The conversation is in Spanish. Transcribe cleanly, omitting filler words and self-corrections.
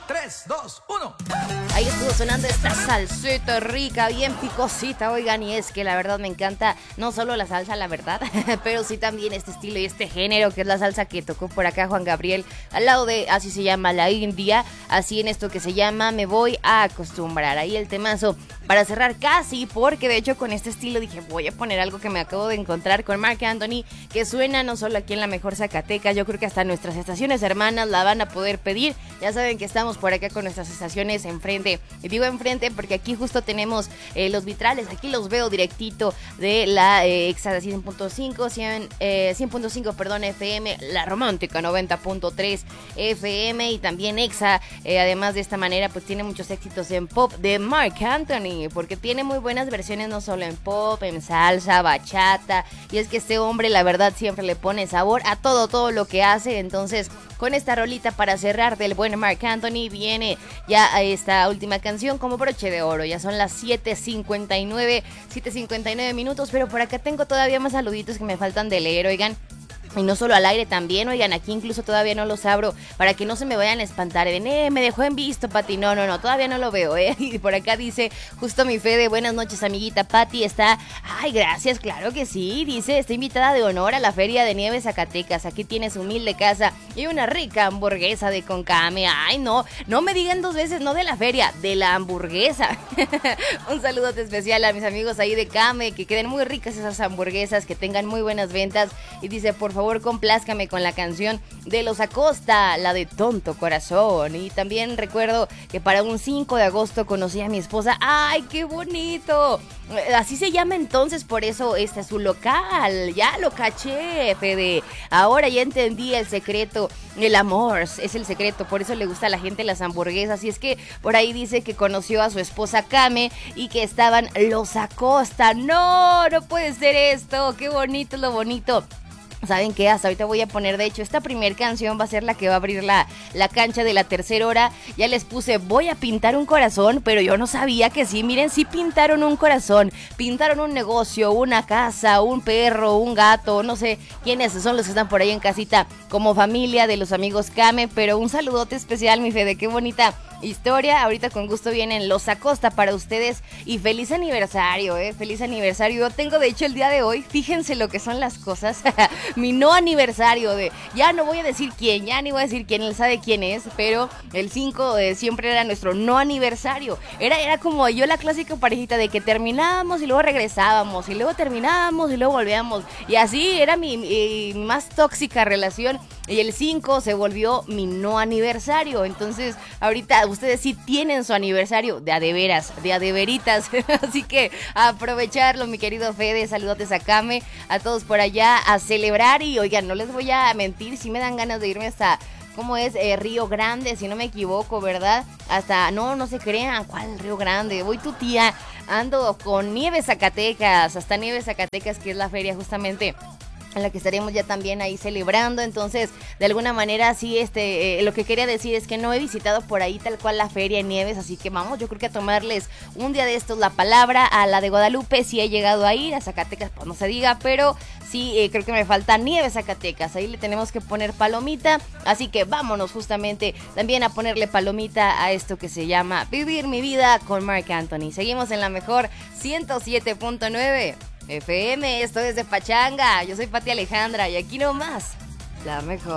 3, 2, 1. Ahí estuvo sonando esta salsita rica, bien picosita, oigan, y es que la verdad me encanta no solo la salsa, la verdad, pero sí también este estilo y este género que es la salsa que tocó por acá Juan Gabriel, al lado de, así se llama, La India, así en esto que se llama Me Voy a Acostumbrar. Ahí el temazo para cerrar casi, porque de hecho con este estilo dije, voy a poner algo que me acabo de encontrar con Marc Anthony, que suena no solo aquí en la mejor Zacatecas, yo creo que hasta nuestras estaciones hermanas la van a poder pedir. Ya saben que estamos por acá con nuestras estaciones enfrente, y digo enfrente porque aquí justo tenemos los vitrales, aquí los veo directito de la Exa 100.5, 100.5, perdón, FM, La Romántica 90.3 FM y también Exa, además de esta manera pues tiene muchos éxitos en pop de Marc Anthony, porque tiene muy buenas versiones no solo en pop, en salsa, bachata, y es que este hombre la verdad siempre le pone sabor a todo lo que hace. Entonces con esta rolita para cerrar del buen Marc Anthony viene ya esta última canción como broche de oro. Ya son las 7:59 minutos, pero por acá tengo todavía más saluditos que me faltan de leer, oigan. Y no solo al aire también, oigan, aquí incluso todavía no los abro para que no se me vayan a espantar. Me dejó en visto, Pati. No, todavía no lo veo, Y por acá dice, justo mi Fede, buenas noches, amiguita. Pati está, ay, gracias, claro que sí. Dice, está invitada de honor a la Feria de Nieve Zacatecas. Aquí tiene su humilde casa y una rica hamburguesa de concame. Ay, no me digan dos veces, no de la feria, de la hamburguesa. Un saludote especial a mis amigos ahí de Came, que queden muy ricas esas hamburguesas, que tengan muy buenas ventas. Y dice, por favor, complázcame con la canción de Los Acosta, la de Tonto Corazón. Y también recuerdo que para un 5 de agosto conocí a mi esposa. ¡Ay, qué bonito! Así se llama entonces, por eso este es su local. Ya lo caché, Fede. Ahora ya entendí el secreto. El amor es el secreto, por eso le gusta a la gente las hamburguesas. Y es que por ahí dice que conoció a su esposa Kame y que estaban Los Acosta. No puede ser esto. Qué bonito, lo bonito. ¿Saben qué? Hasta ahorita voy a poner, de hecho, esta primer canción va a ser la que va a abrir la cancha de la tercera hora. Ya les puse, voy a pintar un corazón, pero yo no sabía que sí. Miren, sí pintaron un corazón, pintaron un negocio, una casa, un perro, un gato, no sé quiénes son los que están por ahí en casita, como familia de los amigos Kame, pero un saludote especial, mi Fede, qué bonita historia. Ahorita con gusto vienen Los Acosta para ustedes y feliz aniversario, feliz aniversario. Yo tengo de hecho el día de hoy, fíjense lo que son las cosas, mi no aniversario ya no voy a decir quién, ya ni voy a decir quién, él sabe quién es, pero el 5 siempre era nuestro no aniversario. Era como yo la clásica parejita de que terminábamos y luego regresábamos y luego terminábamos y luego volvíamos, y así era mi más tóxica relación. Y el 5 se volvió mi no aniversario. Entonces ahorita ustedes sí tienen su aniversario de a de veras, de a de veritas. Así que a aprovecharlo, mi querido Fede. Saludotes a Kame, a todos por allá, a celebrar. Y oigan, no les voy a mentir, sí me dan ganas de irme hasta, ¿cómo es? Río Grande, si no me equivoco, ¿verdad? Hasta, no se crean, ¿cuál Río Grande? Voy tu tía, ando con Nieve Zacatecas, hasta Nieve Zacatecas, que es la feria justamente en la que estaremos ya también ahí celebrando. Entonces, de alguna manera, sí, lo que quería decir es que no he visitado por ahí tal cual la Feria de Nieves, así que vamos, yo creo que a tomarles un día de estos la palabra. A la de Guadalupe sí he llegado a ir, a Zacatecas pues no se diga, pero sí, creo que me falta Nieve Zacatecas, ahí le tenemos que poner palomita, así que vámonos justamente también a ponerle palomita a esto que se llama Vivir mi Vida con Marc Anthony. Seguimos en la mejor 107.9 FM, esto es de Pachanga. Yo soy Pati Alejandra y aquí nomás, la mejor.